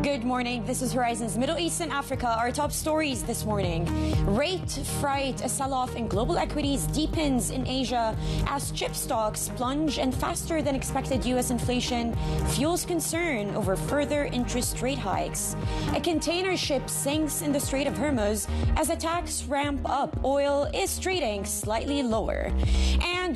Good morning. This is Horizons Middle East and Africa. Our top stories this morning. Rate fright, a sell-off in global equities deepens in Asia as chip stocks plunge, and faster than expected U.S. inflation fuels concern over further interest rate hikes. A container ship sinks in the Strait of Hormuz as attacks ramp up. Oil is trading slightly lower. And